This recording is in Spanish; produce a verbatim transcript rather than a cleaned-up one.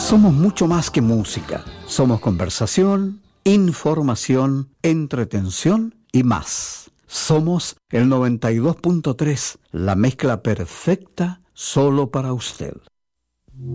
Somos mucho más que música. Somos conversación, información, entretención y más. Somos el noventa y dos punto tres, la mezcla perfecta solo para usted.